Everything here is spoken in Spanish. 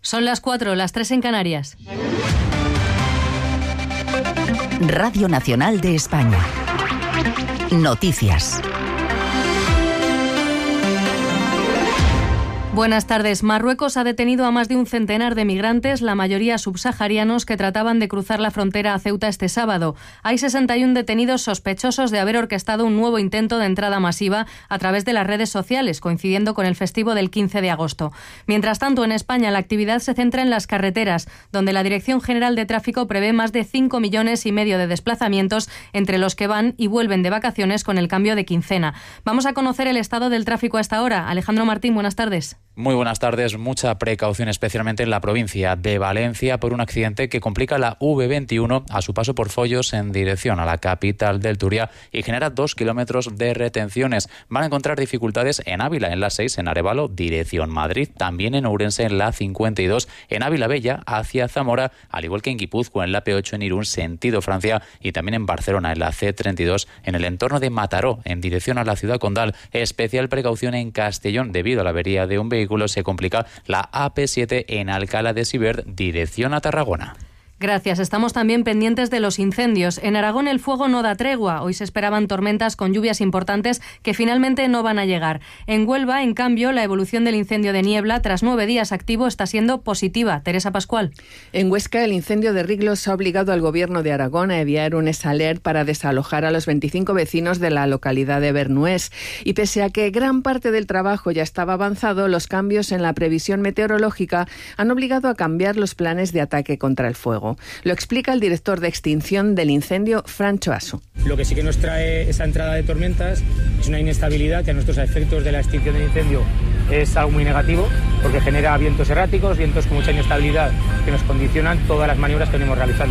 Son las 4, las 3 en Canarias. Radio Nacional de España. Noticias. Buenas tardes. Marruecos ha detenido a más de un centenar de migrantes, la mayoría subsaharianos, que trataban de cruzar la frontera a Ceuta este sábado. Hay 61 detenidos sospechosos de haber orquestado un nuevo intento de entrada masiva a través de las redes sociales, coincidiendo con el festivo del 15 de agosto. Mientras tanto, en España la actividad se centra en las carreteras, donde la Dirección General de Tráfico prevé más de 5,5 millones de desplazamientos entre los que van y vuelven de vacaciones con el cambio de quincena. Vamos a conocer el estado del tráfico a esta hora. Alejandro Martín, buenas tardes. Muy buenas tardes. Mucha precaución, especialmente en la provincia de Valencia, por un accidente que complica la V21 a su paso por Foyos en dirección a la capital del Turia y genera 2 kilómetros de retenciones. Van a encontrar dificultades en Ávila, en la 6, en Arévalo, dirección Madrid. También en Ourense, en la 52, en Ávila Bella, hacia Zamora, al igual que en Guipúzcoa, en la P8, en Irún, sentido Francia, y también en Barcelona, en la C32, en el entorno de Mataró, en dirección a la ciudad condal. Especial precaución en Castellón, debido a la avería de un vehículo. Se complica la AP7 en Alcalá de Sivert, dirección a Tarragona. Gracias. Estamos también pendientes de los incendios. En Aragón el fuego no da tregua. Hoy se esperaban tormentas con lluvias importantes que finalmente no van a llegar. En Huelva, en cambio, la evolución del incendio de Niebla, tras 9 días activo, está siendo positiva. Teresa Pascual. En Huesca, el incendio de Riglos ha obligado al Gobierno de Aragón a enviar un alert para desalojar a los 25 vecinos de la localidad de Bernués. Y pese a que gran parte del trabajo ya estaba avanzado, los cambios en la previsión meteorológica han obligado a cambiar los planes de ataque contra el fuego. Lo explica el director de extinción del incendio, Francho Asu. Lo que sí que nos trae esa entrada de tormentas es una inestabilidad que a nuestros efectos de la extinción del incendio es algo muy negativo, porque genera vientos erráticos, vientos con mucha inestabilidad que nos condicionan todas las maniobras que venimos realizando.